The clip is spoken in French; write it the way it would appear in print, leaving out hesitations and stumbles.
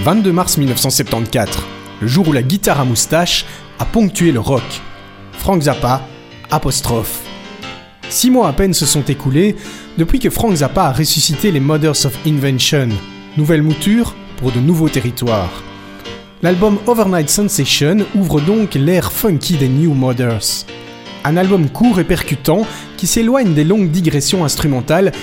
22 mars 1974, le jour où la guitare à moustache a ponctué le rock. Frank Zappa, apostrophe. 6 mois à peine se sont écoulés depuis que Frank Zappa a ressuscité les Mothers of Invention, nouvelle mouture pour de nouveaux territoires. L'album Overnight Sensation ouvre donc l'ère funky des New Mothers. Un album court et percutant qui s'éloigne des longues digressions instrumentales